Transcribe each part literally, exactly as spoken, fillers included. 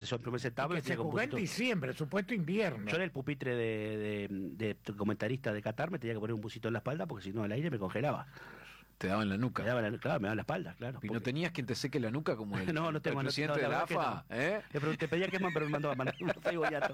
yo me sentaba que se jugó en diciembre, supuesto invierno. Yo en el pupitre de, de, de comentarista de Qatar me tenía que poner un busito en la espalda porque si no el aire me congelaba. Te daban la nuca. Me daba la, claro, me daba la espalda, claro. ¿Y porque... no tenías quien te seque la nuca como el, no, no tengo, el presidente no, no, de la A F A? No. ¿Eh? Le te pedía que man, pero me mandó a mandar un bollato.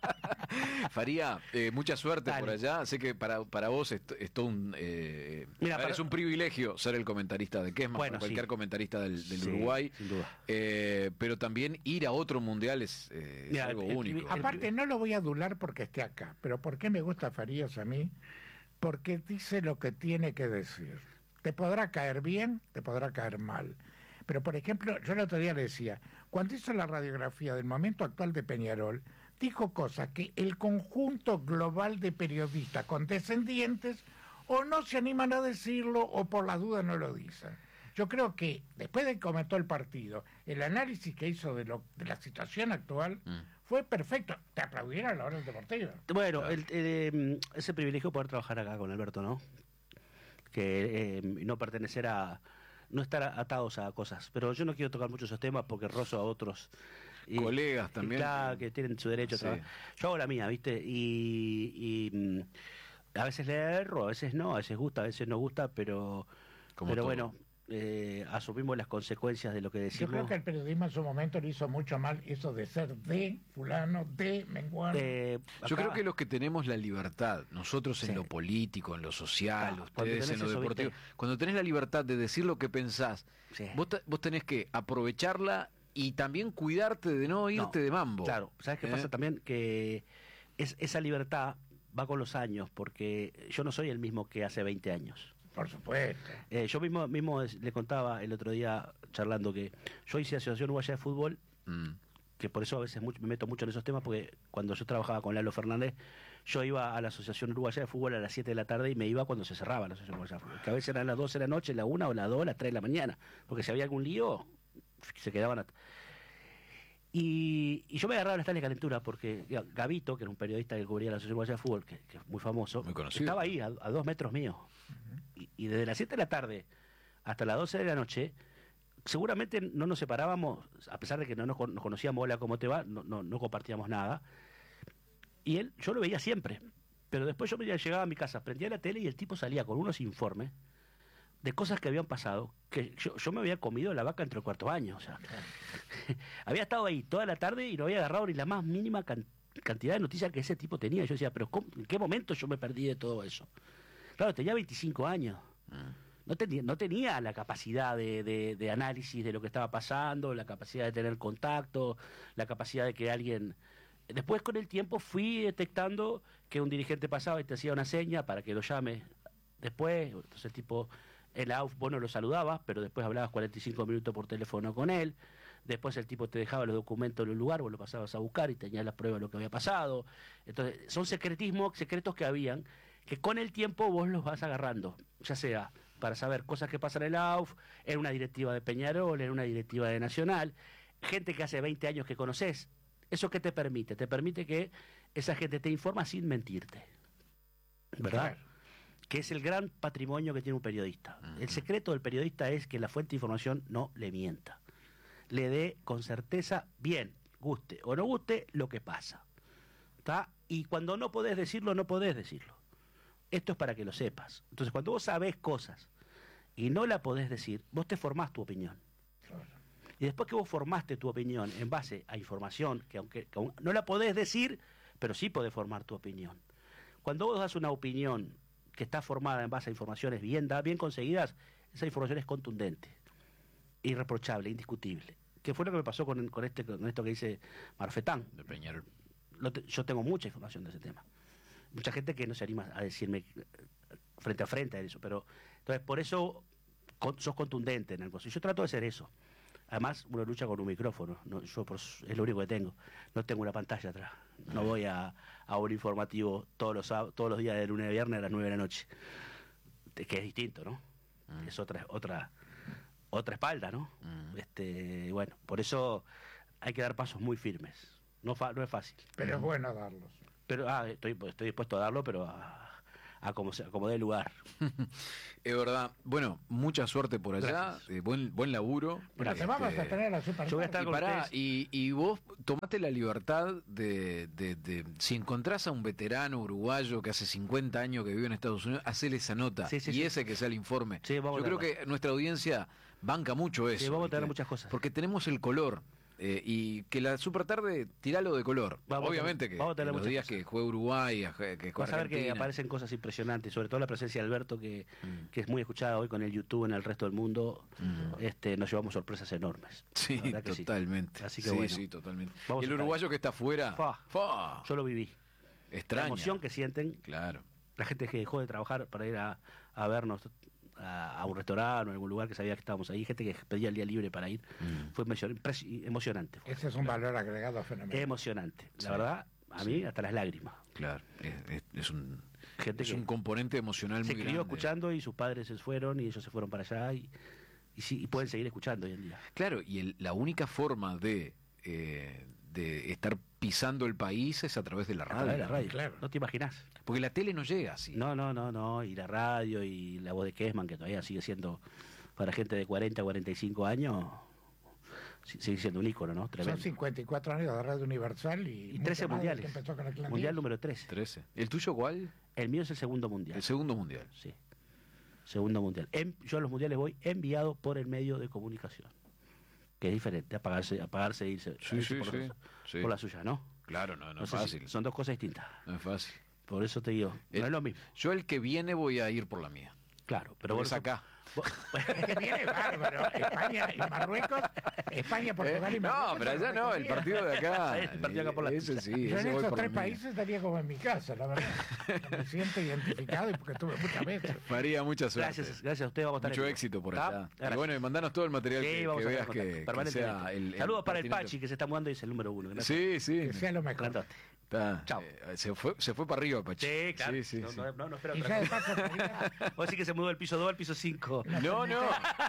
Faría, eh, mucha suerte Dale. por allá. Sé que para, para vos es, es todo un... Eh, Mira, para... es un privilegio ser el comentarista de Kesman, bueno, para cualquier sí. comentarista del, del Sí, Uruguay. sin duda. Eh, pero también ir a otro mundial es, eh, Mira, es algo el, el, único. el, Aparte, no lo voy a adular porque esté acá, pero ¿por qué me gusta Farías a mí? Porque dice lo que tiene que decir. Te podrá caer bien, te podrá caer mal. Pero, por ejemplo, yo el otro día le decía, cuando hizo la radiografía del momento actual de Peñarol, dijo cosas que el conjunto global de periodistas condescendientes o no se animan a decirlo o por las dudas no lo dicen. Yo creo que después de que comentó el partido, el análisis que hizo de, lo, de la situación actual mm. fue perfecto. Te aplaudieron a la hora del deportivo. Bueno, claro. el, el, ese privilegio poder trabajar acá con Alberto, ¿no? Que eh, no pertenecer a... no estar atados a cosas, pero yo no quiero tocar mucho esos temas porque rozo a otros y, colegas también y claro, que tienen su derecho sí. a trabajar. Yo hago la mía, ¿viste? Y, y a veces le erro, a veces no, a veces gusta, a veces no gusta, pero Como pero todo. bueno, eh, asumimos las consecuencias de lo que decimos. Yo creo que el periodismo en su momento le hizo mucho mal eso de ser de fulano, de menguano. Eh, Yo creo que los que tenemos la libertad, nosotros en sí. lo político, en lo social, claro, ustedes en lo deportivo, ¿viste? Cuando tenés la libertad de decir lo que pensás, sí. vos, vos tenés que aprovecharla y también cuidarte de no irte no, de mambo. Claro, ¿sabes qué ¿Eh? pasa también? Que es, esa libertad va con los años, porque yo no soy el mismo que hace veinte años. Por supuesto. Eh, yo mismo mismo le contaba el otro día charlando que yo hice Asociación Uruguaya de Fútbol, mm. que por eso a veces mucho, me meto mucho en esos temas, porque cuando yo trabajaba con Lalo Fernández, yo iba a la Asociación Uruguaya de Fútbol a las siete de la tarde y me iba cuando se cerraba la Asociación Uruguaya de Fútbol, que a veces eran las doce de la noche, la una o las dos, las tres de la mañana, porque si había algún lío, se quedaban... A... Y, y yo me agarraba la estancia de calentura porque Gavito, que era un periodista que cubría la Asociación Uruguaya de Fútbol, que, que es muy famoso, muy conocido, estaba ahí a, a dos metros míos. Uh-huh. y, y desde las siete de la tarde hasta las doce de la noche, seguramente no nos separábamos, a pesar de que no nos, nos conocíamos, hola, ¿cómo te va? No, no, no compartíamos nada. Y él, yo lo veía siempre. Pero después yo me llegaba a mi casa, prendía la tele y el tipo salía con unos informes de cosas que habían pasado, que yo, yo me había comido la vaca entre el cuarto año, o sea, había estado ahí toda la tarde y no había agarrado ni la más mínima can, cantidad de noticias que ese tipo tenía. Yo decía, pero ¿cómo, ¿en qué momento yo me perdí de todo eso? Claro, tenía veinticinco años, no tenía, no tenía la capacidad de, de, de análisis de lo que estaba pasando, la capacidad de tener contacto, la capacidad de que alguien... Después con el tiempo fui detectando que un dirigente pasaba y te hacía una seña para que lo llame después, entonces el tipo... El A U F, vos no lo saludabas, pero después hablabas cuarenta y cinco minutos por teléfono con él. Después el tipo te dejaba los documentos en el lugar, vos lo pasabas a buscar y tenías las pruebas de lo que había pasado. Entonces, son secretismos, secretos que habían, que con el tiempo vos los vas agarrando, ya sea para saber cosas que pasan en el A U F, en una directiva de Peñarol, en una directiva de Nacional, gente que hace veinte años que conoces. ¿Eso qué te permite? Te permite que esa gente te informa sin mentirte, ¿verdad? Claro. Que es el gran patrimonio que tiene un periodista. Uh-huh. El secreto del periodista es que la fuente de información no le mienta. Le dé con certeza, bien, guste o no guste, lo que pasa. ¿Está? Y cuando no podés decirlo, no podés decirlo. Esto es para que lo sepas. Entonces, cuando vos sabés cosas y no la podés decir, vos te formás tu opinión. Claro. Y después que vos formaste tu opinión en base a información, que aunque que aún no la podés decir, pero sí podés formar tu opinión. Cuando vos das una opinión que está formada en base a informaciones bien, bien conseguidas, esa información es contundente, irreprochable, indiscutible. ¿Qué fue lo que me pasó con, con, este, con esto que dice Marfetán? De Peñarol. Lo te, yo tengo mucha información de ese tema. Mucha gente que no se anima a decirme frente a frente a eso, pero entonces por eso con, sos contundente en algo. Y yo trato de hacer eso. Además, uno lucha con un micrófono, no, yo por, es lo único que tengo. No tengo una pantalla atrás. No voy a, a un informativo todos los todos los días de lunes a viernes a las nueve de la noche. Que es distinto, ¿no? Mm. Es otra otra otra espalda, ¿no? Mm. Este, bueno, por eso hay que dar pasos muy firmes. No, fa, no es fácil. Pero es bueno darlos. Pero ah, estoy, estoy dispuesto a darlo, pero a, a como, se, como dé lugar. Es verdad. Bueno, mucha suerte por allá, eh, buen buen laburo. Pero te vamos a tener la super. Yo voy a estar y, con pará, ustedes. y, y vos tomate la libertad de, de, de, si encontrás a un veterano uruguayo que hace cincuenta años que vive en Estados Unidos, hacele esa nota Sí, sí, y sí. ese que sea el informe. Sí, vamos Yo a creo tenerlo. que nuestra audiencia banca mucho eso. Sí, vamos a tener ¿viste? muchas cosas. Porque tenemos el color. Eh, y que la super tarde tiralo de color. Vamos a Obviamente tener- que vamos a tener en los muchas días cosas. que juega Uruguay, a- que juega Vas a ver que Argentina. aparecen cosas impresionantes, sobre todo la presencia de Alberto, que, Mm. que es muy escuchada hoy con el YouTube en el resto del mundo. Mm. Este, nos llevamos sorpresas enormes. Sí, La verdad que sí. totalmente. Así que sí, bueno. sí, totalmente. Vamos Y el a estar uruguayo que está afuera, Fa. fa, Yo lo viví. extraña. La emoción que sienten Claro. la gente que dejó de trabajar para ir a, a vernos a, a un restaurante o en algún lugar que sabía que estábamos ahí, gente que pedía el día libre para ir. Mm. Fue emocion- impres- emocionante. Fue. Ese es un valor agregado fenomenal. Emocionante. La Sí. verdad, a mí hasta las lágrimas. Claro, es, es- es un, Gente es que un componente emocional se muy crió grande. escuchando y sus padres se fueron y ellos se fueron para allá y, y, sí, y pueden seguir escuchando hoy en día. Claro, y el- la única forma de, eh, de estar pisando el país es a través de la A radio. través de la radio. claro. No te imaginas. Porque la tele no llega así. No, no, no, no. Y la radio y la voz de Kessman, que todavía sigue siendo para gente de cuarenta, cuarenta y cinco años, sí- sigue siendo un ícono, ¿no? Son Tremendo. cincuenta y cuatro años de Radio Universal y, Y mucho trece más desde mundiales. que empezó con el Clan Mundial diez. número trece. trece. ¿El tuyo cuál? El mío es el segundo mundial. El segundo mundial. Sí. Segundo mundial. En- yo a los mundiales voy enviado por el medio de comunicación. Que es diferente, apagarse, apagarse e irse, Sí, irse sí, por, sí, los- sí. por la suya, ¿no? Claro, no, no, No es sé si- fácil. son dos cosas distintas. No es fácil. Por eso te digo, El- no es lo mismo. Yo el que viene voy a ir por la mía. Claro, Pero pero vos es acá. vos- Es que viene bárbaro. España y Marruecos, España, Portugal y Eh, Marruecos. no, pero allá son no, el recogidas. partido de acá. El partido acá por la Ese tuya. sí, Yo ese en voy esos por la tres mía. países estaría como en mi casa, la verdad. Me siento identificado y porque estuve muchas veces. María, mucha suerte. Gracias, gracias a ustedes, vamos a estar Mucho en vivo. éxito por ¿Está? allá. Y Gracias. bueno, y mandanos todo el material Sí, que, vamos que a veas estar en que, contacto, que permanentemente. sea el, el Saludos para el pertinente. Pachi, que se está mudando y es el número uno. Gracias. Sí, sí. Que sea lo mejor. Grandote. Está, Chao. eh, se, fue, se fue para arriba, Pachi. Sí, claro. Sí, sí, no, sí. no, no, no espero Y otra ya de cosa. paso, Sarita, Vos decís que se mudó del piso dos al piso cinco. No, no.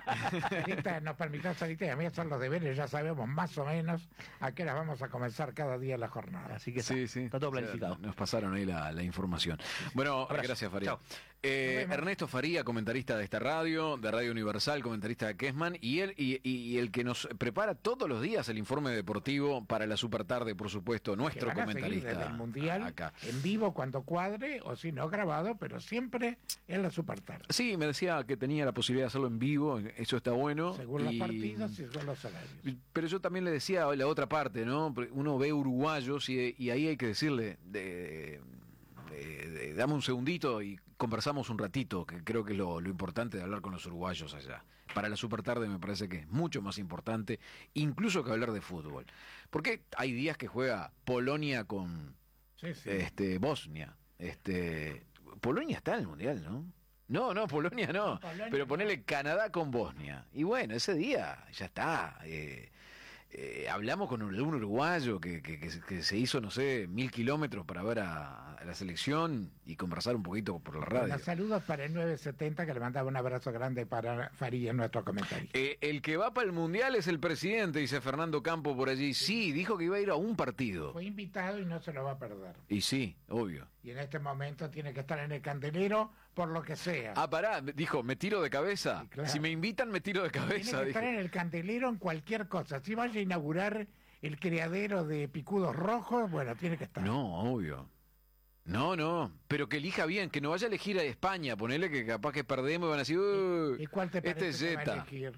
Sarita, nos permitás, Sarita, y a mí hacer los deberes, ya sabemos más o menos a qué horas vamos a comenzar cada día la jornada. Así que está, Sí, sí. está todo O sea, planificado. nos pasaron ahí la, la información. Bueno, Abrazo. gracias, Faría. Chao. Eh, Nos vemos. Ernesto Faría, comentarista de esta radio, de Radio Universal, comentarista de Kessman, y él y, y- y el que nos prepara todos los días el informe deportivo para la supertarde, por supuesto, Que nuestro van a seguir comentarista desde el Mundial acá. en vivo cuando cuadre, o si no grabado, pero siempre en la supertarde. Sí, me decía que tenía la posibilidad de hacerlo en vivo, eso está bueno. Según los y- partidos y según los salarios. Pero yo también le decía la otra parte, ¿no? Uno ve uruguayos y, y ahí hay que decirle, de, de- de- dame un segundito y conversamos un ratito, que creo que es lo, lo importante de hablar con los uruguayos allá. Para la supertarde me parece que es mucho más importante, incluso que hablar de fútbol. Porque hay días que juega Polonia con Sí, sí. este Bosnia. Este Polonia está en el Mundial, ¿no? No, no, Polonia no. Polonia Pero no. ponele Canadá con Bosnia. Y bueno, ese día ya está. Eh, eh, hablamos con un, un uruguayo que, que, que se- que se hizo, no sé, mil kilómetros para ver a, a la selección y conversar un poquito por la radio. Bueno, saludos para el nueve setenta, que le mandaba un abrazo grande para Faría, nuestro comentario. Eh, el que va para el Mundial es el presidente, dice Fernando Campo por allí. Sí, dijo que iba a ir a un partido. Fue invitado y no se lo va a perder. Y sí, obvio. Y en este momento tiene que estar en el candelero por lo que sea. Ah, pará, dijo, me tiro de cabeza. Sí, claro. Si me invitan, me tiro de tiene cabeza. que estar dijo. en el candelero en cualquier cosa. Si vaya a inaugurar el criadero de picudos rojos, bueno, tiene que estar. No, obvio. No, no, pero que elija bien, que no vaya a elegir a España, ponele que capaz que perdemos y van a decir, "Uy, ¿Y cuál te este parece es que va a Zeta". elegir?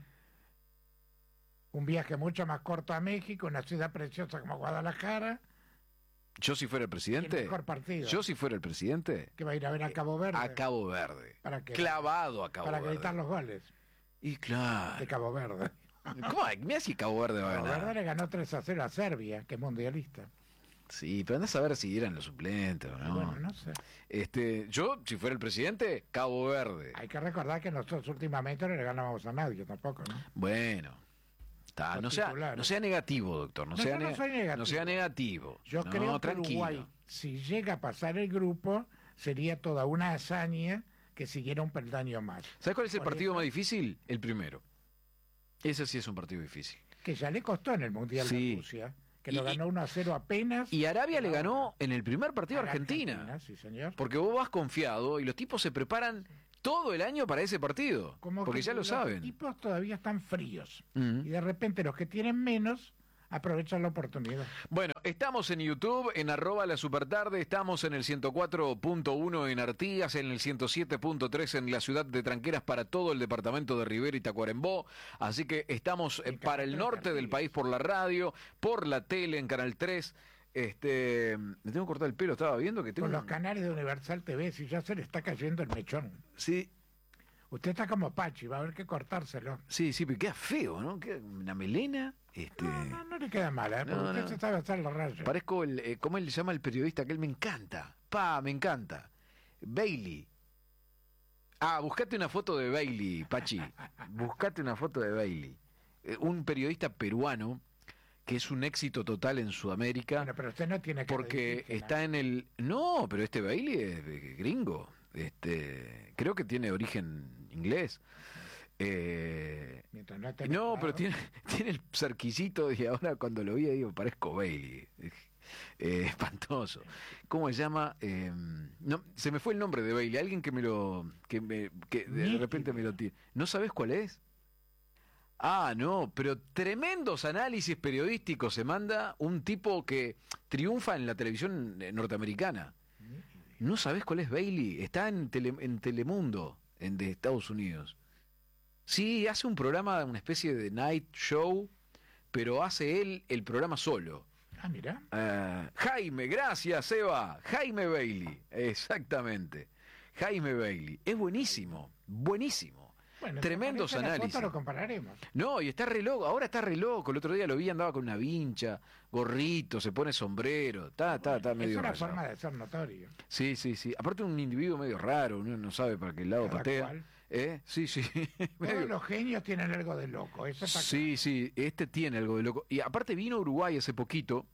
Un viaje mucho más corto a México, una ciudad preciosa como Guadalajara, Yo si fuera el y el presidente, mejor partido. yo si fuera el presidente, que va a ir a ver a Cabo Verde a Cabo Verde. para que Clavado a Cabo para Verde. gritar los goles Y de claro. Cabo Verde. ¿Cómo? Mira si Cabo Verde va a Cabo ganar. Verde le ganó tres a cero a Serbia, que es mundialista. Sí, pero andás a ver si eran los suplentes o Y no. Bueno, no sé. Este, yo, si fuera el presidente, Cabo Verde. Hay que recordar que nosotros últimamente no le ganamos a nadie tampoco, ¿no? Bueno. Está, Los no, sea, titulares. no sea negativo, doctor. No, No, sea, yo no ne- soy negativo. no sea negativo. Yo No, creo que tranquilo. Uruguay, si llega a pasar el grupo, sería toda una hazaña que siguiera un peldaño más. ¿Sabes cuál es el Por partido eso- más difícil? El primero. Ese sí es un partido difícil. Que ya le costó en el Mundial Sí. de Rusia, que lo ganó uno a cero apenas. Y Arabia le ganó en el primer partido a Argentina. Argentina, sí, señor. Porque vos vas confiado y los tipos se preparan todo el año para ese partido. Como porque ya lo los saben. Los tipos todavía están fríos. Mm. Y de repente los que tienen menos aprovechan la oportunidad. Bueno, estamos en YouTube, en arroba la supertarde, estamos en el ciento cuatro punto uno en Artigas, en el ciento siete punto tres en la ciudad de Tranqueras para todo el departamento de Rivera y Tacuarembó, así que estamos eh, para el norte del país por la radio, por la tele en Canal tres. Este, me tengo que cortar el pelo, estaba viendo que tengo... Con los un... canales de Universal T V, si ya se le está cayendo el mechón. Sí. Usted está como Pachi, va a haber que cortárselo. Sí, sí, pero queda feo, ¿no? Queda una melena. Este... No, no, no le queda mal, ¿eh? Porque No, usted no. se sabe hacer los rayos. Parezco el, eh, ¿cómo él le llama el periodista? Que él me encanta. Pa, me encanta. Bailey. Ah, buscate una foto de Bailey, Pachi. Buscate una foto de Bailey. Eh, un periodista peruano que es un éxito total en Sudamérica. Bueno, pero usted no tiene que... Porque está en el... No, pero este Bailey es eh, gringo. Este, creo que tiene origen inglés. Eh, Mientras no, esté no, mezclado. pero tiene, tiene el cerquillito y ahora cuando lo vi digo, parezco Bailey. Eh, espantoso. ¿Cómo se llama? Eh, no, se me fue el nombre de Bailey. Alguien que me lo... que, me, que de Nítido. repente me lo tire. ¿No sabes cuál es? Ah, no, pero tremendos análisis periodísticos se manda un tipo que triunfa en la televisión norteamericana. ¿No sabés cuál es Bailey? Está en, tele, en Telemundo, en, de Estados Unidos. Sí, hace un programa, una especie de night show, pero hace él el programa solo. Ah, mira. Uh, Jaime, gracias, Eva. Jaime Bailey, exactamente. Jaime Bailey. Es buenísimo, buenísimo. Bueno, Tremendos si aparece la análisis. foto, lo compararemos. No, y está re loco, ahora está re loco. El otro día lo vi, andaba con una vincha, gorrito, se pone sombrero. Está, está, está medio Es una rayado. forma de ser notorio. Sí, sí, sí. Aparte un individuo medio raro, uno no sabe para qué lado Cada patea. cual. ¿Eh? Sí, sí. Todos Medio- los genios tienen algo de loco. Eso está Sí, sí, este tiene algo de loco. Y aparte vino a Uruguay hace poquito,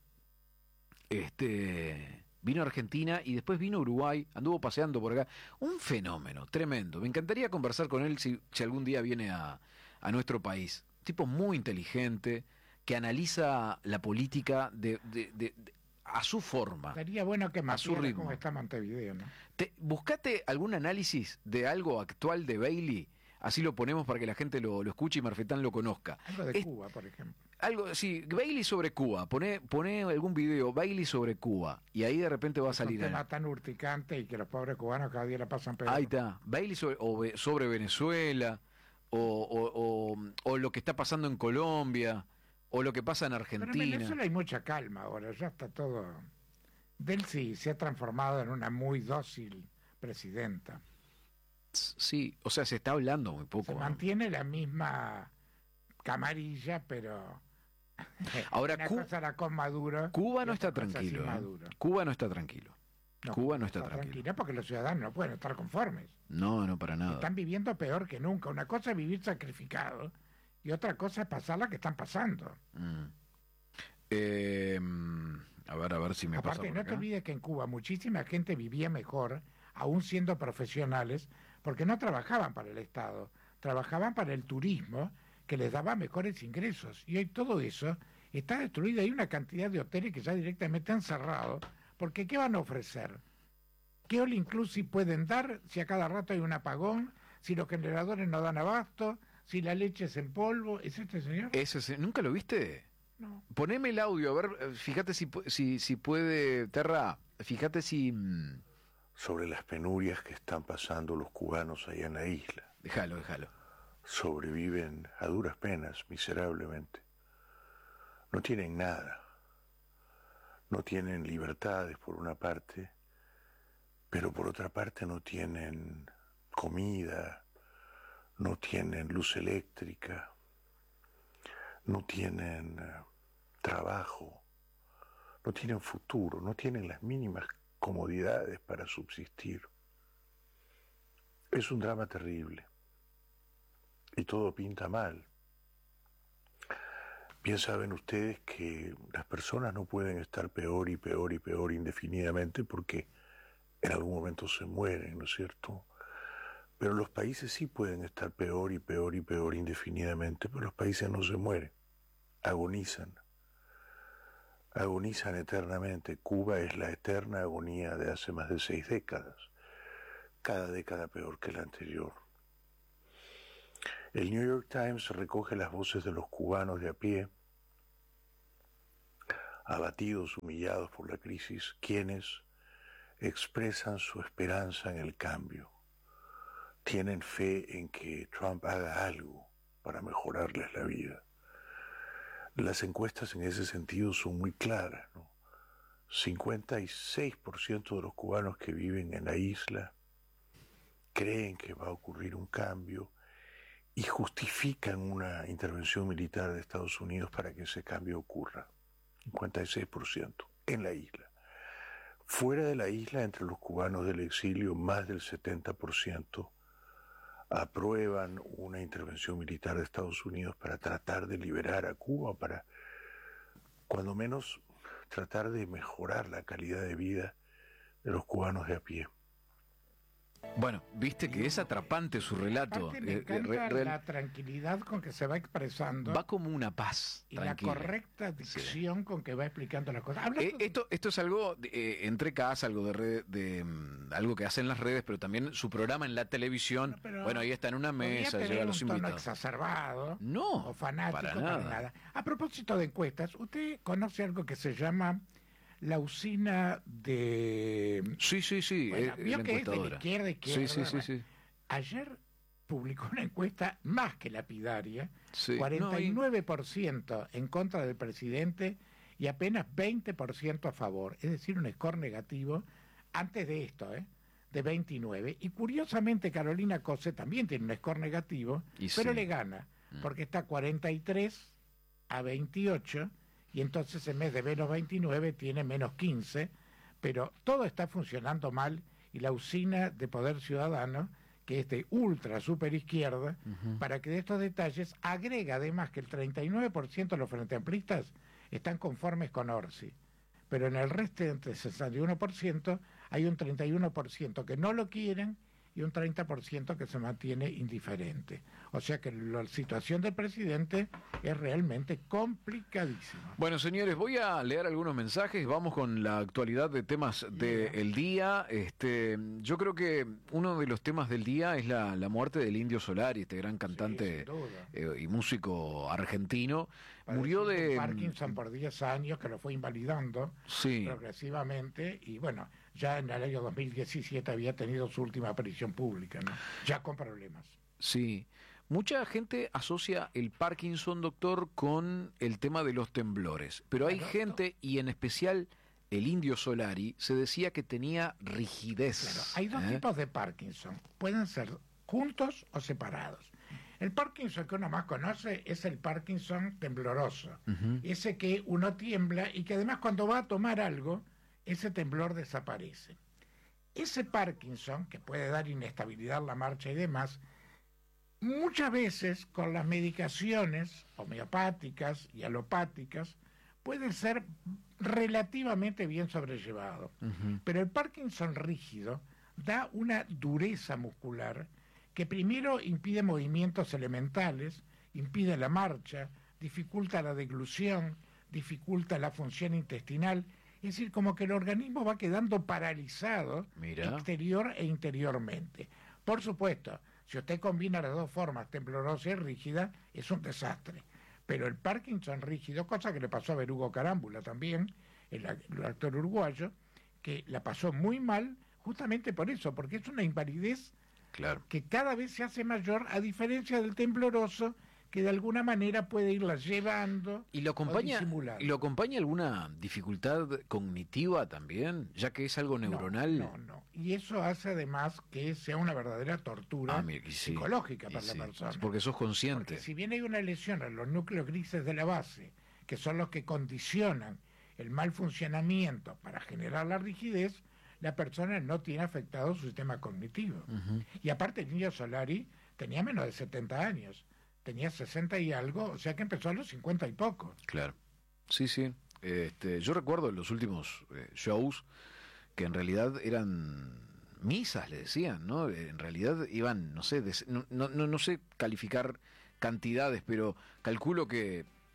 este, vino a Argentina y después vino a Uruguay, anduvo paseando por acá. Un fenómeno, tremendo. Me encantaría conversar con él si, si algún día viene a, a nuestro país. Tipo muy inteligente, que analiza la política de, de- de- de- a su forma. Estaría bueno que A su mapeara ritmo. cómo está Montevideo, ¿no? Te, buscate algún análisis de algo actual de Bailey, así lo ponemos para que la gente lo, lo escuche y Marfetán lo conozca. Algo de Es- Cuba, por ejemplo. Algo, sí, Bailey sobre Cuba, pone, pone algún video, Bailey sobre Cuba, y ahí de repente va a Es un salir. tema a- tan urticante y que los pobres cubanos cada día la pasan peor. Ahí está, Bailey sobre, o ve- sobre Venezuela, o, o, o- o lo que está pasando en Colombia, o lo que pasa en Pero en Argentina. Venezuela hay mucha calma ahora, ya está todo... Delcy se ha transformado en una muy dócil presidenta. Sí, o sea, se está hablando muy poco. Se ¿no? mantiene la misma camarilla, pero... Ahora, una Cu- cosa era con Maduro. Cuba y no está otra cosa tranquilo. sin ¿eh? Maduro. Cuba no está tranquilo. No, Cuba no está tranquilo. tranquila porque los ciudadanos no pueden estar conformes. No, no, para nada. Están viviendo peor que nunca. Una cosa es vivir sacrificado y otra cosa es pasar la que están pasando. Mm. Eh, a ver, a ver si me pasa Aparte, por no te acá. olvides que en Cuba muchísima gente vivía mejor, aún siendo profesionales, porque no trabajaban para el Estado, trabajaban para el turismo, que les daba mejores ingresos. Y hoy todo eso está destruido. Hay una cantidad de hoteles que ya directamente han cerrado, porque ¿qué van a ofrecer? ¿Qué all inclusive pueden dar si a cada rato hay un apagón, si los generadores no dan abasto, si la leche es en polvo? ¿Es este señor? Ese, se- ¿Nunca lo viste? No. Poneme el audio, a ver, eh, fíjate si, pu- si, si puede, Terra, fíjate si... mm, sobre las penurias que están pasando los cubanos allá en la isla. Déjalo, déjalo. Sobreviven a duras penas, miserablemente. No tienen nada. No tienen libertades por una parte, pero por otra parte no tienen comida, no tienen luz eléctrica, no tienen eh, trabajo, no tienen futuro, no tienen las mínimas comodidades para subsistir. Es un drama terrible y todo pinta mal. Bien saben ustedes que las personas no pueden estar peor y peor y peor indefinidamente porque en algún momento se mueren, ¿no es cierto? Pero los países sí pueden estar peor y peor y peor indefinidamente, pero los países no se mueren, agonizan. agonizan eternamente. Cuba es la eterna agonía de hace más de seis décadas, cada década peor que la anterior. El New York Times recoge las voces de los cubanos de a pie, abatidos, humillados por la crisis, quienes expresan su esperanza en el cambio. Tienen fe en que Trump haga algo para mejorarles la vida. Las encuestas en ese sentido son muy claras, ¿no? cincuenta y seis por ciento de los cubanos que viven en la isla creen que va a ocurrir un cambio y justifican una intervención militar de Estados Unidos para que ese cambio ocurra. cincuenta y seis por ciento en la isla. Fuera de la isla, entre los cubanos del exilio, más del setenta por ciento aprueban una intervención militar de Estados Unidos para tratar de liberar a Cuba, para cuando menos tratar de mejorar la calidad de vida de los cubanos de a pie. Bueno, viste que es atrapante su relato. Aparte, me encanta eh, re, re, la tranquilidad con que se va expresando. Va como una paz. Y tranquila. La correcta dicción sí. con que va explicando las cosas. Eh, esto, esto es algo eh, entre casa, algo de, red, de um, algo que hace en las redes, pero también su programa en la televisión. Bueno, bueno ahí está en una mesa, lleva a los un tono invitados. exacerbado. No. O fanático para para nada. nada. A propósito de encuestas, ¿usted conoce algo que se llama la usina de... Sí, sí, sí, bueno, es, vio la que es de la encuestadora. izquierda, izquierda. Sí, sí, sí, sí. Ayer publicó una encuesta más que lapidaria, sí. cuarenta y nueve por ciento en contra del presidente y apenas veinte por ciento a favor, es decir, un score negativo antes de esto, ¿eh? de veintinueve. Y curiosamente Carolina Cose también tiene un score negativo, y pero sí. le gana, porque está cuarenta y tres a veintiocho, y entonces en vez de menos veintinueve tiene menos quince, pero todo está funcionando mal y la usina de Poder Ciudadano, que es de ultra super izquierda, uh-huh. para que de estos detalles agrega además que el treinta y nueve por ciento de los frenteamplistas están conformes con Orsi, pero en el resto entre sesenta y uno por ciento hay un treinta y uno por ciento que no lo quieren y un treinta por ciento que se mantiene indiferente. O sea que la situación del presidente es realmente complicadísima. Bueno, señores, voy a leer algunos mensajes. Vamos con la actualidad de temas del día. Este, yo creo que uno de los temas del día es la, la muerte del Indio Solari, este gran cantante sí, eh, y músico argentino. Padeciendo Murió de Parkinson por diez años, que lo fue invalidando sí. progresivamente, y bueno, ya en el año dos mil diecisiete había tenido su última aparición pública, ¿no? Ya con problemas. Sí. Mucha gente asocia el Parkinson, doctor, con el tema de los temblores, pero hay claro, gente, y en especial el Indio Solari, se decía que tenía rigidez. Claro, hay dos ¿eh? tipos de Parkinson, pueden ser juntos o separados. El Parkinson que uno más conoce es el Parkinson tembloroso, uh-huh. ese que uno tiembla y que además cuando va a tomar algo, ese temblor desaparece. Ese Parkinson, que puede dar inestabilidad en la marcha y demás, muchas veces con las medicaciones homeopáticas y alopáticas puede ser relativamente bien sobrellevado. Uh-huh. Pero el Parkinson rígido da una dureza muscular que primero impide movimientos elementales, impide la marcha, dificulta la deglución, dificulta la función intestinal. Es decir, como que el organismo va quedando paralizado Mira. exterior e interiormente. Por supuesto, si usted combina las dos formas, temblorosa y rígida, es un desastre. Pero el Parkinson rígido, cosa que le pasó a Berugo Carámbula también, el, el actor uruguayo, que la pasó muy mal justamente por eso, porque es una invalidez claro. que cada vez se hace mayor, a diferencia del tembloroso, que de alguna manera puede irla llevando y lo acompaña, ¿y lo acompaña alguna dificultad cognitiva también, ya que es algo neuronal? No, no, no. Y eso hace además que sea una verdadera tortura ah, mira, sí, psicológica para sí, la persona. Porque sos consciente. Porque si bien hay una lesión en los núcleos grises de la base, que son los que condicionan el mal funcionamiento para generar la rigidez, la persona no tiene afectado su sistema cognitivo. Uh-huh. Y aparte el Indio Solari tenía menos de setenta años. Tenía sesenta y algo, o sea que empezó a los cincuenta y poco. Claro, sí, sí. Este, yo recuerdo los últimos eh, shows que en realidad eran misas, le decían, ¿no? En realidad iban, no sé, des, no, no, no sé calificar cantidades, pero calculo que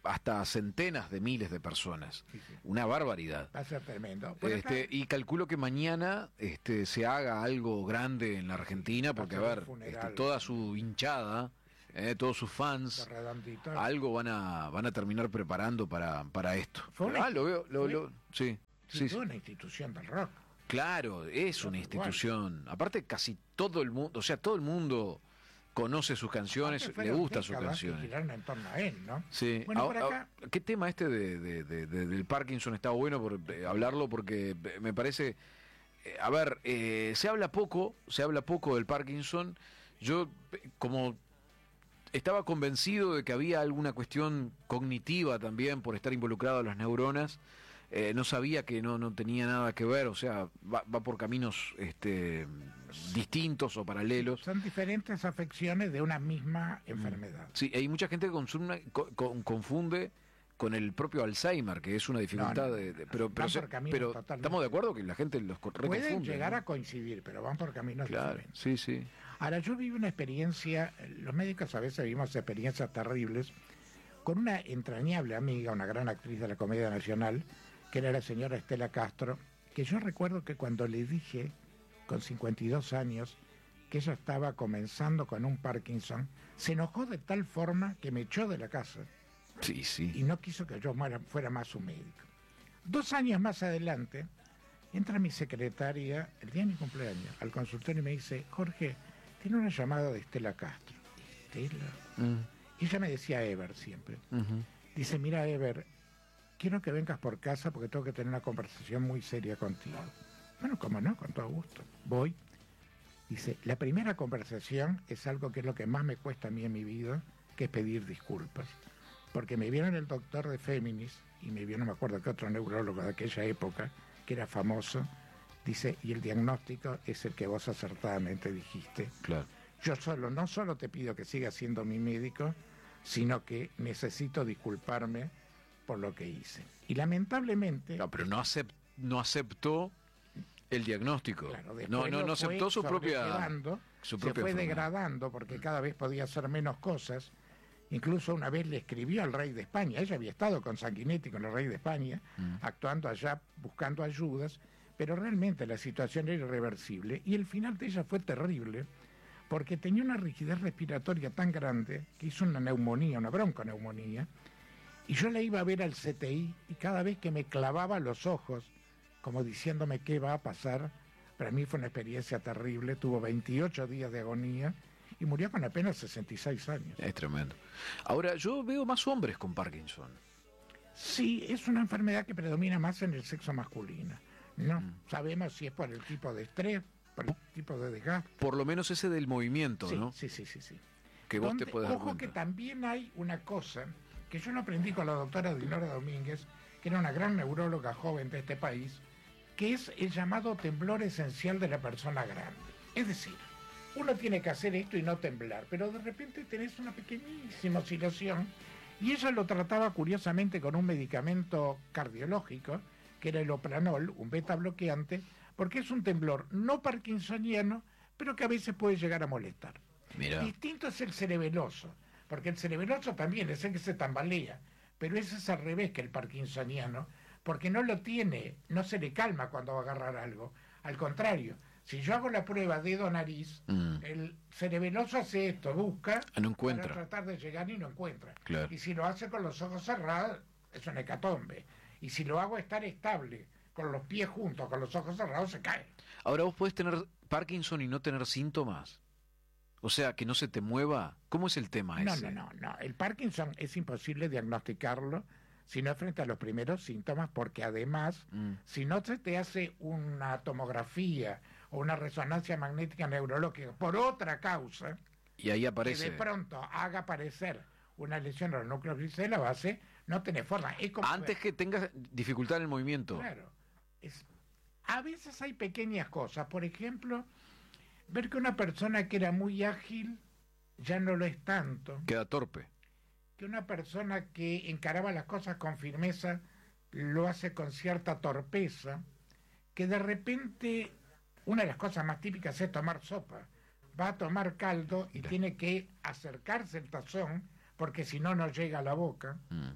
hasta centenas de miles de personas. Sí, sí. Una barbaridad. Va a ser tremendo. Este, y calculo que mañana este, se haga algo grande en la Argentina, porque a ver, este, toda su hinchada, eh, todos sus fans, algo van a van a terminar preparando para, para esto. Ah, lo veo, lo, lo, sí. Sí, sí, una institución del rock. Claro, es una institución. Igual. Aparte, casi todo el mundo, o sea, todo el mundo conoce sus canciones, le gustan sus canciones. Que giraron en torno a él, ¿no? Sí. Bueno, a, por acá... a, ¿Qué tema este de, de, de, de, del Parkinson está bueno por eh, hablarlo? Porque me parece, eh, a ver, eh, se habla poco, se habla poco del Parkinson. Yo, como estaba convencido de que había alguna cuestión cognitiva también por estar involucrado en las neuronas. Eh, no sabía que no, no tenía nada que ver, o sea, va, va por caminos este, distintos o paralelos. Son diferentes afecciones de una misma enfermedad. Sí, hay mucha gente que consume, con, confunde con el propio Alzheimer, que es una dificultad, no, no, de, de, pero, pero, se, pero estamos de acuerdo que la gente los reconfunde. Pueden llegar ¿no? a coincidir, pero van por caminos claro, diferentes. Sí, sí. Ahora, yo viví una experiencia, los médicos a veces vivimos experiencias terribles, con una entrañable amiga, una gran actriz de la Comedia Nacional, que era la señora Estela Castro, que yo recuerdo que cuando le dije, con cincuenta y dos años, que ella estaba comenzando con un Parkinson, se enojó de tal forma que me echó de la casa. Sí, sí. Y no quiso que yo fuera más su médico. Dos años más adelante, entra mi secretaria, el día de mi cumpleaños, al consultorio y me dice, Jorge, tiene una llamada de Estela Castro. ¿Estela? Mm. Y ella me decía Ever siempre. Uh-huh. Dice, mira Ever, quiero que vengas por casa porque tengo que tener una conversación muy seria contigo. Bueno, cómo no, con todo gusto. Voy. Dice, la primera conversación es algo que es lo que más me cuesta a mí en mi vida, que es pedir disculpas. Porque me vieron el doctor de Féminis, y me vio, no me acuerdo qué otro neurólogo de aquella época, que era famoso, dice, y el diagnóstico es el que vos acertadamente dijiste. Claro. Yo solo, no solo te pido que sigas siendo mi médico, sino que necesito disculparme por lo que hice. Y lamentablemente... No, pero no, acept, no aceptó el diagnóstico. Claro, no, no, no aceptó su propia... Su propia se fue forma. degradando porque cada vez podía hacer menos cosas. Incluso una vez le escribió al rey de España. Ella había estado con Sanguinetti, con el rey de España, mm. actuando allá, buscando ayudas, pero realmente la situación era irreversible. Y el final de ella fue terrible, porque tenía una rigidez respiratoria tan grande que hizo una neumonía, una bronconeumonía, y yo la iba a ver al C T I y cada vez que me clavaba los ojos, como diciéndome qué va a pasar, para mí fue una experiencia terrible, tuvo veintiocho días de agonía y murió con apenas sesenta y seis años. Es tremendo. Ahora, yo veo más hombres con Parkinson. Sí, es una enfermedad que predomina más en el sexo masculino. No mm. sabemos si es por el tipo de estrés, por el tipo de desgaste. Por lo menos ese del movimiento, sí, ¿no? Sí, sí, sí, sí. Que vos Donde, te puedes dar ojo cuenta. Que también hay una cosa que yo lo aprendí con la doctora Dinora Domínguez, que era una gran neuróloga joven de este país, que es el llamado temblor esencial de la persona grande. Es decir, uno tiene que hacer esto y no temblar, pero de repente tenés una pequeñísima oscilación, y ella lo trataba curiosamente con un medicamento cardiológico, que era el Opranol, un beta bloqueante, porque es un temblor no parkinsoniano, pero que a veces puede llegar a molestar. Mira. Distinto es el cerebeloso, porque el cerebeloso también es el que se tambalea, pero ese es al revés que el parkinsoniano, porque no lo tiene, no se le calma cuando va a agarrar algo. Al contrario, si yo hago la prueba dedo-nariz, mm. el cerebeloso hace esto, busca no encuentra. para tratar de llegar y no encuentra. Claro. Y si lo hace con los ojos cerrados, es una hecatombe. Y si lo hago estar estable, con los pies juntos, con los ojos cerrados, se cae. Ahora vos podés tener Parkinson y no tener síntomas. O sea, que no se te mueva. ¿Cómo es el tema no, ese? No, no, no. El Parkinson es imposible diagnosticarlo si no frente a los primeros síntomas, porque además, mm. si no se te hace una tomografía o una resonancia magnética neurológica por otra causa, y ahí aparece, que de pronto haga aparecer una lesión en los núcleos grises de la base, no tenés forma. Es como antes que tengas dificultad en el movimiento. Claro. Es, a veces hay pequeñas cosas. Por ejemplo, ver que una persona que era muy ágil ya no lo es tanto. Queda torpe. Que una persona que encaraba las cosas con firmeza lo hace con cierta torpeza. Que de repente, una de las cosas más típicas es tomar sopa. Va a tomar caldo y tiene que acercarse el tazón, porque si no, no llega a la boca. Mm.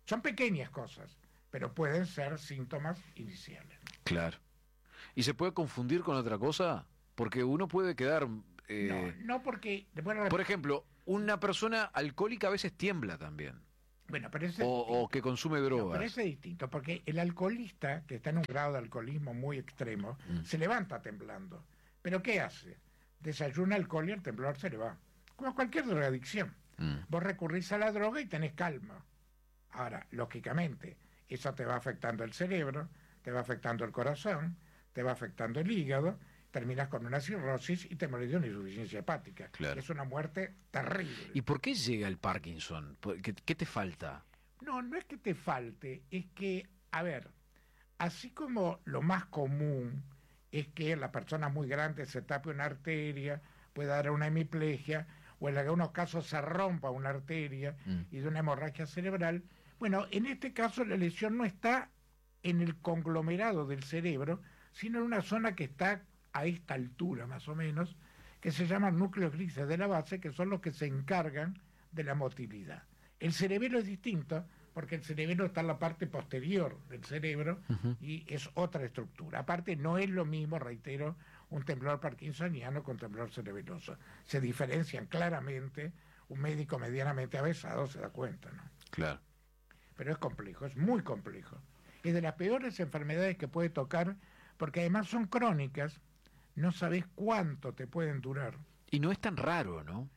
Son pequeñas cosas, pero pueden ser síntomas iniciales. Claro. ¿Y se puede confundir con otra cosa? Porque uno puede quedar... Eh... No, no porque... Bueno, por ejemplo, una persona alcohólica a veces tiembla también. Bueno, pero o, o que consume drogas. No, pero eso es distinto, porque el alcoholista, que está en un grado de alcoholismo muy extremo, mm. se levanta temblando. ¿Pero qué hace? Desayuna alcohol y el temblor se le va. Como cualquier drogadicción. Mm. Vos recurrís a la droga y tenés calma. Ahora, lógicamente, eso te va afectando el cerebro, te va afectando el corazón, te va afectando el hígado, terminas con una cirrosis y te morís de una insuficiencia hepática. Claro. Es una muerte terrible. ¿Y por qué llega el Parkinson? ¿Qué, qué te falta? No, no es que te falte, es que, a ver, así como lo más común es que la persona muy grande se tape una arteria, puede dar una hemiplegia, o en algunos casos se rompa una arteria mm. y de una hemorragia cerebral, bueno, en este caso la lesión no está en el conglomerado del cerebro, sino en una zona que está a esta altura más o menos, que se llaman núcleos grises de la base, que son los que se encargan de la motilidad. El cerebelo es distinto, porque el cerebelo está en la parte posterior del cerebro uh-huh. y es otra estructura. Aparte, no es lo mismo, reitero, un temblor parkinsoniano con temblor cerebeloso. Se diferencian claramente, un médico medianamente avesado se da cuenta, ¿no? Claro. Pero es complejo, es muy complejo. Es de las peores enfermedades que puede tocar, porque además son crónicas, no sabés cuánto te pueden durar. Y no es tan raro, ¿no?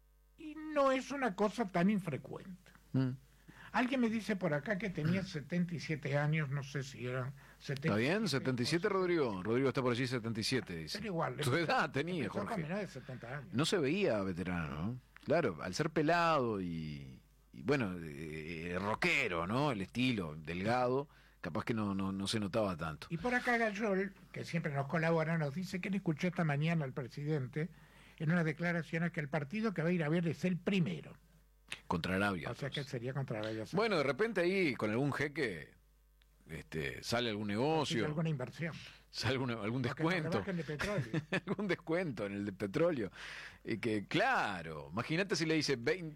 Y no es una cosa tan infrecuente. Mm. Alguien me dice por acá que tenía setenta y siete años, no sé si eran setenta y siete. ¿Está bien? ¿setenta y siete, Rodrigo? Rodrigo está por allí, setenta y siete, dice. Pero igual. Tu edad tenía, Jorge. De setenta años. No se veía veterano, ¿no? Claro, al ser pelado y, y bueno, eh, rockero, ¿no? El estilo, delgado, capaz que no, no, no se notaba tanto. Y por acá Gayol, que siempre nos colabora, nos dice que le escuchó esta mañana al presidente en unas declaraciones que el partido que va a ir a ver es el primero. Contra Arabia. O sea que sería contra Arabia. Bueno, de repente ahí con algún jeque este, sale algún negocio. Alguna inversión. Sale algún, algún descuento. No, de petróleo. algún descuento en el de petróleo. Y que, claro, imagínate si le dice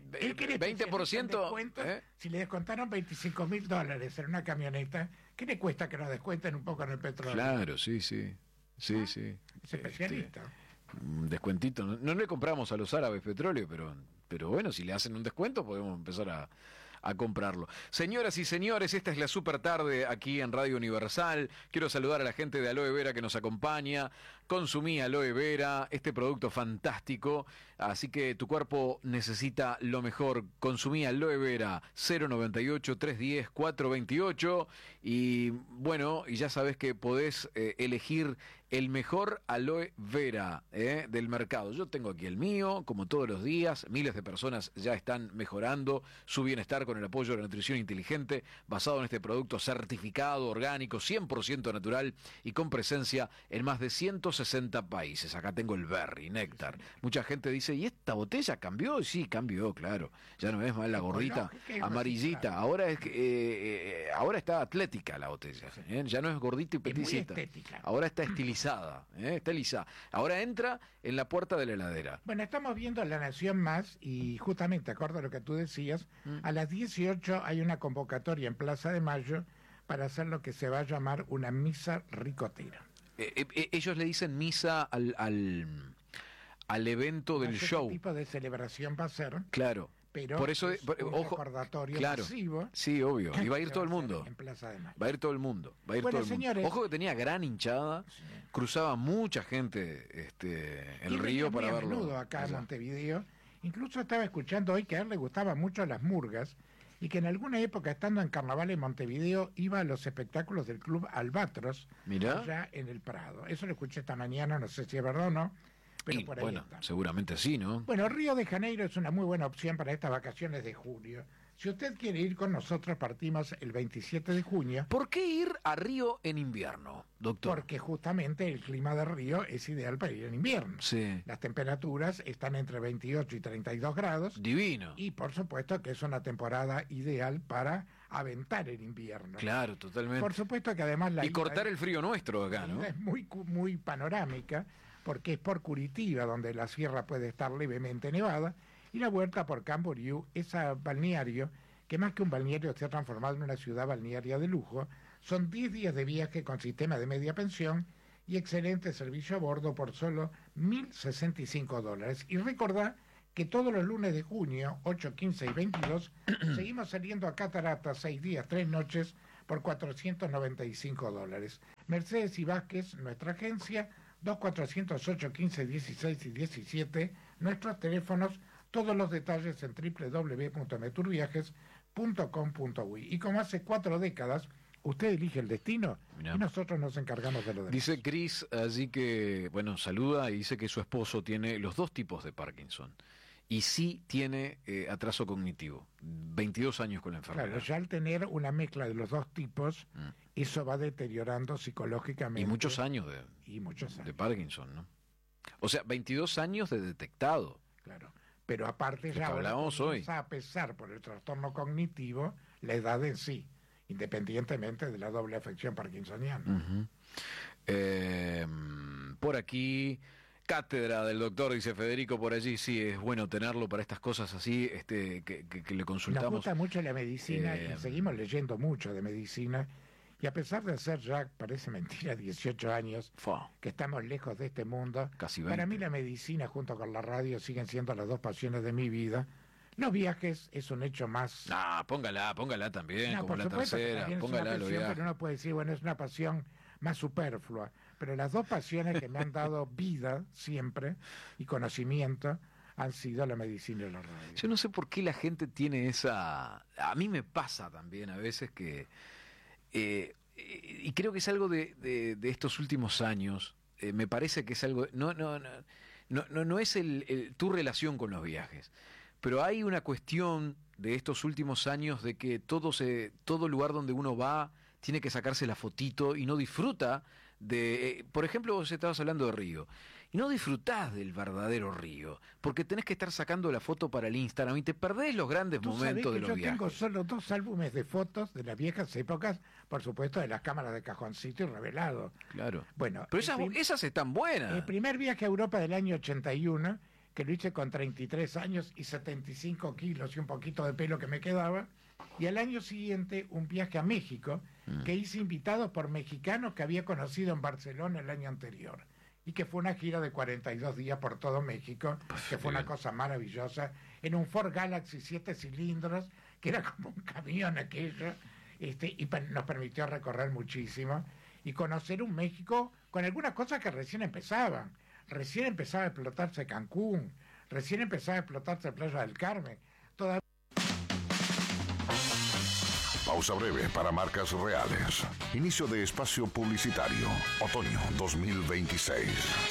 veinte por ciento. ¿Eh? Si le descontaron veinticinco mil dólares en una camioneta, ¿qué le cuesta que nos descuenten un poco en el petróleo? Claro, sí, sí. Sí, ¿Ah? sí. Es especialista. Este, un descuentito. No, no le compramos a los árabes petróleo, pero... Pero bueno, si le hacen un descuento podemos empezar a, a comprarlo. Señoras y señores, esta es la super tarde aquí en Radio Universal. Quiero saludar a la gente de Aloe Vera que nos acompaña. Consumí Aloe Vera, este producto fantástico. Así que tu cuerpo necesita lo mejor. Consumí Aloe Vera, cero noventa y ocho, trescientos diez, cuatrocientos veintiocho. Y bueno, y ya sabes que podés eh, elegir el mejor aloe vera eh, del mercado. Yo tengo aquí el mío, como todos los días. Miles de personas ya están mejorando su bienestar con el apoyo de la nutrición inteligente, basado en este producto certificado, orgánico, cien por ciento natural y con presencia en más de ciento sesenta países. Acá tengo el Berry, Néctar. Mucha gente dice, ¿y esta botella cambió? Y sí, cambió, claro. Ya no es más la gordita amarillita. Ahora es que, eh, eh, ahora está atlética la botella. ¿eh? Ya no es gordita y peticita. Ahora está estilizada. ¿eh? Está lisada. Ahora entra en la puerta de la heladera. Bueno, estamos viendo La Nación Más y justamente, acorde a lo que tú decías, mm. a las dieciocho hay una convocatoria en Plaza de Mayo para hacer lo que se va a llamar una misa ricotera. Eh, eh, ellos le dicen misa al, al, al evento del no sé show. ¿Qué tipo de celebración va a ser? Claro. Pero por eso, es por, un ojo, recordatorio claro, masivo. Sí, obvio. Y va a ir todo el mundo. En Plaza de Mayo. Va a ir todo el mundo. Va a ir bueno, todo el señores, mundo. Ojo que tenía gran hinchada. Sí. Cruzaba mucha gente este, el río para verlo. Muy a menudo acá en Montevideo. Incluso estaba escuchando hoy que a él le gustaban mucho las murgas y que en alguna época, estando en carnaval en Montevideo, iba a los espectáculos del Club Albatros. Mirá. Allá en el Prado. Eso lo escuché esta mañana, no sé si es verdad o no. Pero y, por ahí bueno, está. Seguramente sí, ¿no? Bueno, Río de Janeiro es una muy buena opción para estas vacaciones de julio. Si usted quiere ir con nosotros, partimos el veintisiete de junio. ¿Por qué ir a Río en invierno, doctor? Porque justamente el clima de Río es ideal para ir en invierno. Sí. Las temperaturas están entre veintiocho y treinta y dos grados. Divino. Y por supuesto que es una temporada ideal para aventar el invierno. Claro, totalmente. Por supuesto que además la Y cortar el frío nuestro acá, ¿no? Es muy, muy panorámica, porque es por Curitiba, donde la sierra puede estar levemente nevada, y la vuelta por Camboriú, ese balneario que más que un balneario se ha transformado en una ciudad balnearia de lujo. Son diez días de viaje con sistema de media pensión y excelente servicio a bordo por solo mil sesenta y cinco dólares. Y recordá que todos los lunes de junio, ocho, quince y veintidós, seguimos saliendo a Cataratas, seis días, tres noches, por cuatrocientos noventa y cinco dólares. Mercedes y Vázquez, nuestra agencia, dos cuatrocientos ocho, quince, dieciséis y diecisiete, nuestros teléfonos, todos los detalles en doble u doble u doble u punto meturviajes punto com punto uy. Y como hace cuatro décadas, usted elige el destino. Mirá. Y nosotros nos encargamos de lo demás. Dice Cris, así que, bueno, saluda y dice que su esposo tiene los dos tipos de Parkinson. Y sí tiene eh, atraso cognitivo, veintidós años con la enfermedad. Claro, ya al tener una mezcla de los dos tipos, mm. eso va deteriorando psicológicamente. Y muchos años de, y muchos años. de Parkinson, ¿no? O sea, veintidós años de detectado. Claro, pero aparte ya ahora hoy. a pesar por el trastorno cognitivo la edad en sí, independientemente de la doble afección parkinsoniana. Uh-huh. eh, por aquí... Cátedra del doctor, dice Federico por allí, sí, es bueno tenerlo para estas cosas así, este, que, que, que le consultamos. Nos gusta mucho la medicina eh, y seguimos leyendo mucho de medicina, y a pesar de hacer ya, parece mentira, dieciocho años, fua. que estamos lejos de este mundo, Casi veinte. Para mí la medicina junto con la radio siguen siendo las dos pasiones de mi vida. Los viajes es un hecho más... Ah, póngala, póngala también, no, como la tercera, póngala los viajes. Pero uno puede decir, bueno, es una pasión más superflua, pero las dos pasiones que me han dado vida siempre y conocimiento han sido la medicina y la radio. Yo no sé por qué la gente tiene esa... A mí me pasa también a veces que... Eh, y creo que es algo de, de, de estos últimos años, eh, me parece que es algo... No, no, no, no, no, no es el, el, tu relación con los viajes, pero hay una cuestión de estos últimos años de que todo, se, todo lugar donde uno va tiene que sacarse la fotito y no disfruta de... Eh, por ejemplo, vos estabas hablando de Río, y no disfrutás del verdadero Río, porque tenés que estar sacando la foto para el Instagram y te perdés los grandes momentos de los yo viajes. Yo tengo solo dos álbumes de fotos de las viejas épocas, por supuesto de las cámaras de cajoncito y revelado. Claro. Bueno, pero esas, esas están buenas. El primer viaje a Europa del año ochenta y uno, que lo hice con treinta y tres años y setenta y cinco kilos y un poquito de pelo que me quedaba, y al año siguiente un viaje a México, mm. que hice invitados por mexicanos que había conocido en Barcelona el año anterior, y que fue una gira de cuarenta y dos días por todo México, pues que fue bien. Una cosa maravillosa, en un Ford Galaxy siete cilindros, que era como un camión aquello, este, y nos permitió recorrer muchísimo, y conocer un México con algunas cosas que recién empezaban. Recién empezaba a explotarse Cancún, recién empezaba a explotarse Playa del Carmen. Todavía... Pausa breve para marcas reales. Inicio de espacio publicitario. Otoño dos mil veintiséis.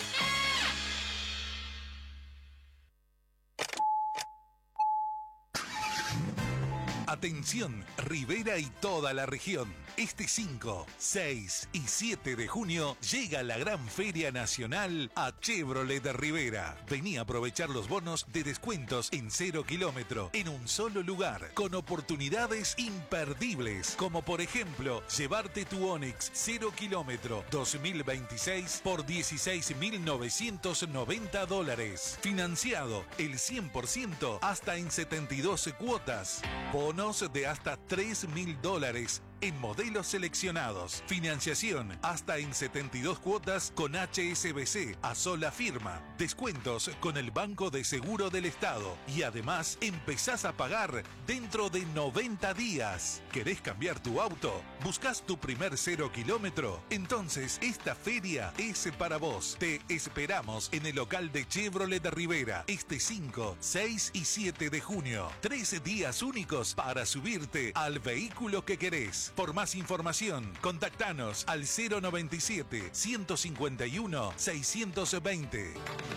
Atención, Rivera y toda la región. Este cinco, seis y siete de junio llega la gran Feria Nacional a Chevrolet de Rivera. Vení a aprovechar los bonos de descuentos en cero kilómetro en un solo lugar, con oportunidades imperdibles, como por ejemplo, llevarte tu Onix cero kilómetro dos mil veintiséis por dieciséis mil novecientos noventa dólares. Financiado el cien por ciento hasta en setenta y dos cuotas. Bonos de hasta tres mil dólares en modelos seleccionados. Financiación hasta en setenta y dos cuotas con H S B C a sola firma. Descuentos con el Banco de Seguro del Estado. Y además empezás a pagar dentro de noventa días. ¿Querés cambiar tu auto? ¿Buscás tu primer cero kilómetro? Entonces esta feria es para vos. Te esperamos en el local de Chevrolet de Rivera este cinco, seis y siete de junio. Tres días únicos para subirte al vehículo que querés. Por más información, contactanos al cero noventa y siete, ciento cincuenta y uno, seiscientos veinte.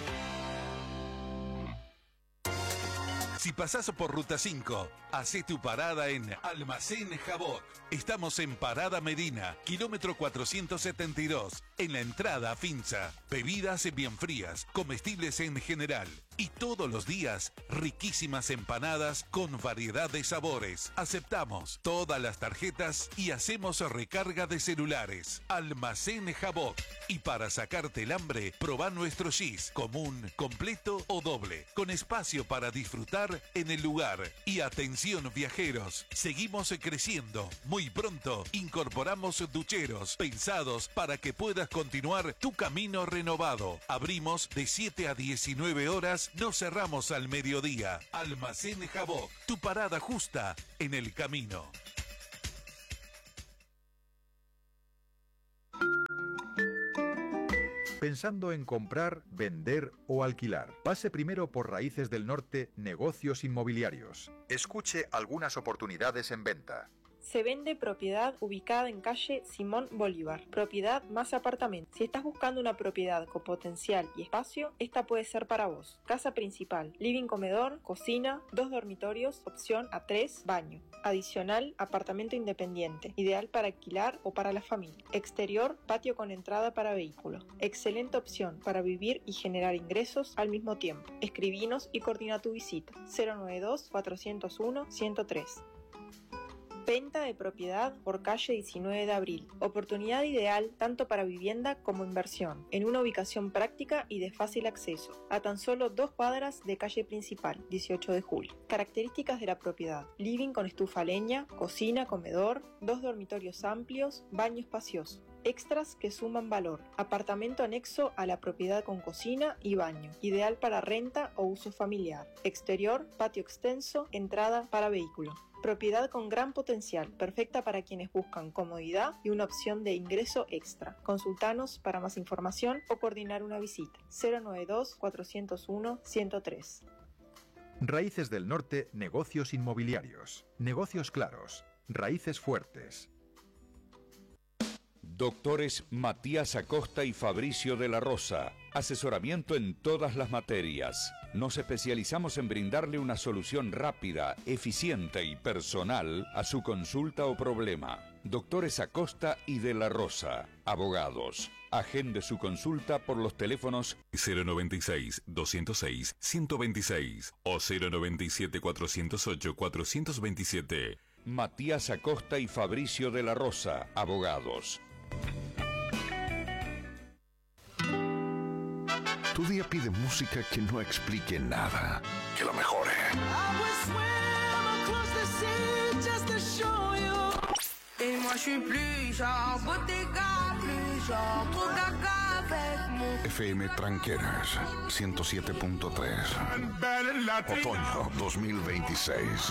Si pasás por Ruta cinco, hacé tu parada en Almacén Jabot. Estamos en Parada Medina, kilómetro cuatrocientos setenta y dos, en la entrada a Finza. Bebidas bien frías, comestibles en general. Y todos los días, riquísimas empanadas con variedad de sabores. Aceptamos todas las tarjetas y hacemos recarga de celulares. Almacén Jabot. Y para sacarte el hambre, probá nuestro gis, común, completo o doble, con espacio para disfrutar en el lugar. Y atención viajeros, seguimos creciendo. Muy pronto incorporamos ducheros pensados para que puedas continuar tu camino renovado. Abrimos de siete a diecinueve horas, no cerramos al mediodía. Almacén Jabok, tu parada justa en el camino. Pensando en comprar, vender o alquilar. Pase primero por Raíces del Norte, Negocios Inmobiliarios. Escuche algunas oportunidades en venta. Se vende propiedad ubicada en calle Simón Bolívar, propiedad más apartamento. Si estás buscando una propiedad con potencial y espacio, esta puede ser para vos. Casa principal, living comedor, cocina, dos dormitorios, opción A tres, baño. Adicional, apartamento independiente, ideal para alquilar o para la familia. Exterior, patio con entrada para vehículos. Excelente opción para vivir y generar ingresos al mismo tiempo. Escribinos y coordina tu visita. cero nueve dos, cuatrocientos uno, ciento tres. Venta de propiedad por calle diecinueve de abril. Oportunidad ideal tanto para vivienda como inversión, en una ubicación práctica y de fácil acceso, a tan solo dos cuadras de calle principal, dieciocho de julio. Características de la propiedad: living con estufa a leña, cocina, comedor, dos dormitorios amplios, baño espacioso. Extras que suman valor: apartamento anexo a la propiedad con cocina y baño, ideal para renta o uso familiar. Exterior, patio extenso, entrada para vehículo. Propiedad con gran potencial, perfecta para quienes buscan comodidad y una opción de ingreso extra. Consultanos para más información o coordinar una visita. cero nueve dos, cuatrocientos uno, ciento tres. Raíces del Norte, Negocios Inmobiliarios. Negocios claros. Raíces fuertes. Doctores Matías Acosta y Fabricio de la Rosa. Asesoramiento en todas las materias. Nos especializamos en brindarle una solución rápida, eficiente y personal a su consulta o problema. Doctores Acosta y de la Rosa. Abogados. Agende su consulta por los teléfonos cero noventa y seis, doscientos seis, ciento veintiséis o cero noventa y siete, cuatrocientos ocho, cuatrocientos veintisiete. Matías Acosta y Fabricio de la Rosa. Abogados. Tu día pide música que no explique nada, que lo mejore. F M Tranqueras ciento siete punto tres. Otoño dos mil veintiséis.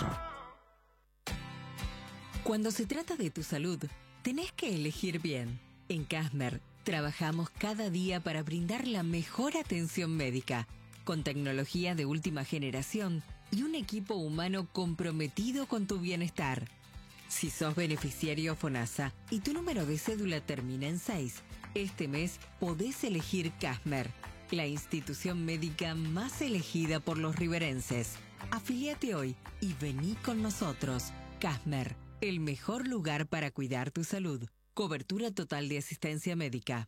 Cuando se trata de tu salud, tenés que elegir bien. En Casmer trabajamos cada día para brindar la mejor atención médica, con tecnología de última generación y un equipo humano comprometido con tu bienestar. Si sos beneficiario FONASA y tu número de cédula termina en seis, este mes podés elegir Casmer, la institución médica más elegida por los riverenses. Afíliate hoy y vení con nosotros. Casmer, el mejor lugar para cuidar tu salud. Cobertura total de asistencia médica.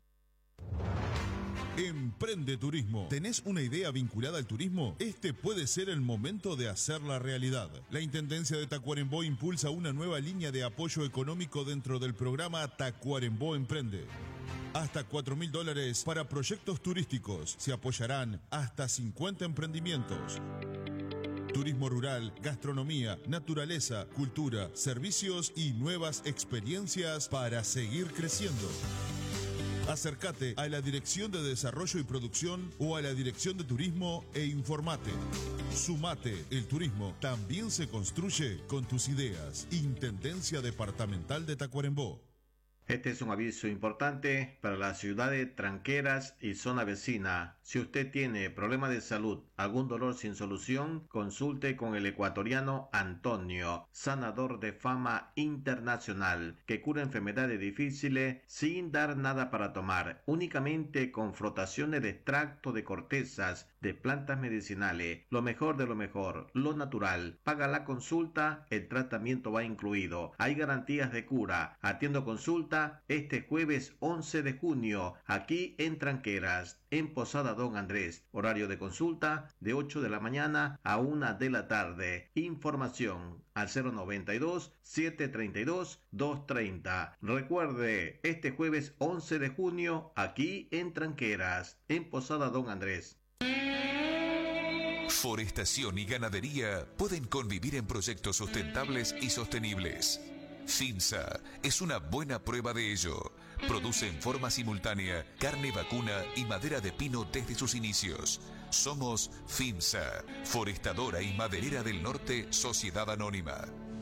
Emprende Turismo. ¿Tenés una idea vinculada al turismo? Este puede ser el momento de hacerla realidad. La Intendencia de Tacuarembó impulsa una nueva línea de apoyo económico dentro del programa Tacuarembó Emprende. Hasta cuatro mil dólares para proyectos turísticos. Se apoyarán hasta cincuenta emprendimientos. Turismo rural, gastronomía, naturaleza, cultura, servicios y nuevas experiencias para seguir creciendo. Acércate a la Dirección de Desarrollo y Producción o a la Dirección de Turismo e informate. Sumate, el turismo también se construye con tus ideas. Intendencia Departamental de Tacuarembó. Este es un aviso importante para la ciudad de Tranqueras y zona vecina. Si usted tiene problemas de salud, algún dolor sin solución, consulte con el ecuatoriano Antonio, sanador de fama internacional, que cura enfermedades difíciles sin dar nada para tomar, únicamente con frotaciones de extracto de cortezas de plantas medicinales, lo mejor de lo mejor, lo natural. Paga la consulta, el tratamiento va incluido. Hay garantías de cura. Atiendo consulta este jueves once de junio, aquí en Tranqueras, en Posada Don Andrés. Horario de consulta de ocho de la mañana a una de la tarde. Información al cero noventa y dos, setecientos treinta y dos, doscientos treinta. Recuerde, este jueves once de junio, aquí en Tranqueras, en Posada Don Andrés. Forestación y ganadería pueden convivir en proyectos sustentables y sostenibles. FINSA es una buena prueba de ello. Produce en forma simultánea carne vacuna y madera de pino desde sus inicios. Somos FINSA, Forestadora y Maderera del Norte, Sociedad Anónima.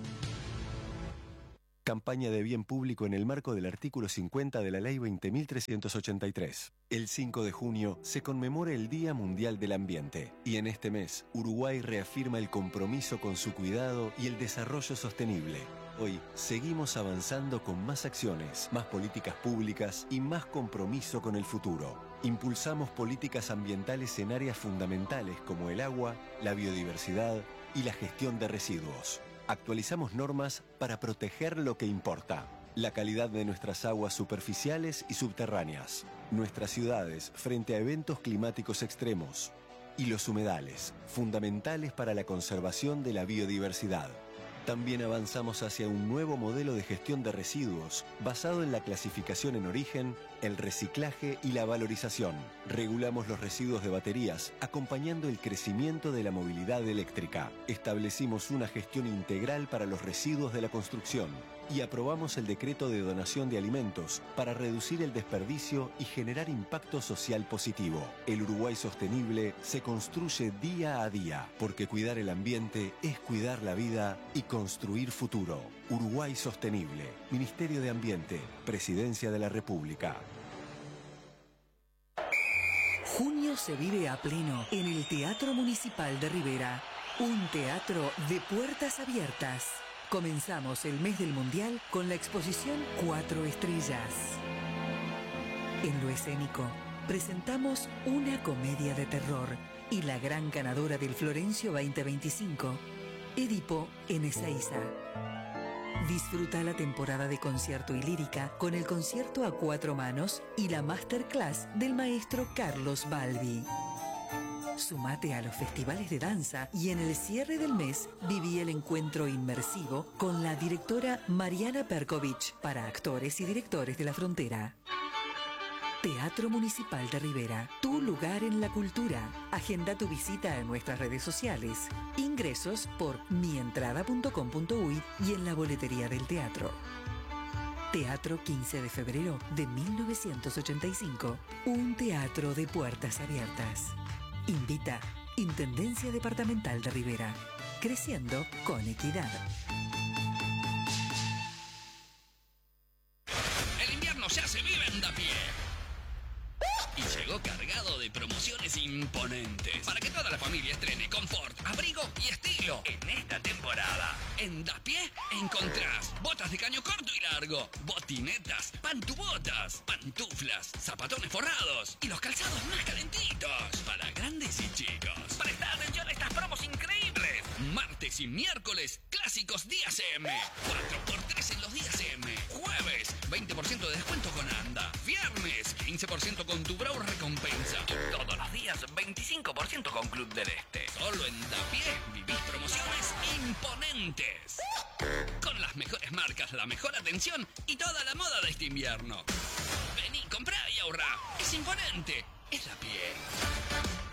Campaña de bien público en el marco del artículo cincuenta de la Ley veinte mil trescientos ochenta y tres. El cinco de junio se conmemora el Día Mundial del Ambiente y en este mes Uruguay reafirma el compromiso con su cuidado y el desarrollo sostenible. Hoy seguimos avanzando con más acciones, más políticas públicas y más compromiso con el futuro. Impulsamos políticas ambientales en áreas fundamentales como el agua, la biodiversidad y la gestión de residuos. Actualizamos normas para proteger lo que importa, la calidad de nuestras aguas superficiales y subterráneas, nuestras ciudades frente a eventos climáticos extremos y los humedales, fundamentales para la conservación de la biodiversidad. También avanzamos hacia un nuevo modelo de gestión de residuos basado en la clasificación en origen, el reciclaje y la valorización. Regulamos los residuos de baterías, acompañando el crecimiento de la movilidad eléctrica. Establecimos una gestión integral para los residuos de la construcción y aprobamos el decreto de donación de alimentos para reducir el desperdicio y generar impacto social positivo. El Uruguay sostenible se construye día a día, porque cuidar el ambiente es cuidar la vida y construir futuro. Uruguay sostenible. Ministerio de Ambiente. Presidencia de la República. Junio se vive a pleno en el Teatro Municipal de Rivera. Un teatro de puertas abiertas. Comenzamos el mes del Mundial con la exposición Cuatro Estrellas. En lo escénico, presentamos una comedia de terror y la gran ganadora del Florencio veinte veinticinco, Edipo en Ezeiza. Disfruta la temporada de concierto y lírica con el concierto a cuatro manos y la masterclass del maestro Carlos Balbi. Sumate a los festivales de danza y en el cierre del mes viví el encuentro inmersivo con la directora Mariana Perkovich para actores y directores de la frontera. Teatro Municipal de Rivera, tu lugar en la cultura. Agenda tu visita en nuestras redes sociales. Ingresos por mientrada punto com punto uy y en la boletería del teatro. Teatro quince de febrero de mil novecientos ochenta y cinco. Un teatro de puertas abiertas. Invita Intendencia Departamental de Rivera. Creciendo con equidad. El invierno ya se vive en Dapié. Y llegó cargado de promociones imponentes para que toda la familia estrene confort, abrigo y estilo en esta temporada. En Dapié encontrás botas de caño corto y largo, botinetas, pantubotas, pantuflas, zapatones forrados y los calzados más calentitos para grandes y chicos. Presta atención a estas promos increíbles. Martes y miércoles, clásicos días M. cuatro por tres en los días M. Jueves, veinte por ciento de descuento con Anda. Viernes, quince por ciento con tu Brau Recompensa. Y todos los días, veinticinco por ciento con Club del Este. Solo en Dapié vivís promociones imponentes. Con las mejores marcas, la mejor atención y toda la moda de este invierno. Vení, comprá y ahorrá. Es imponente. Es Dapié.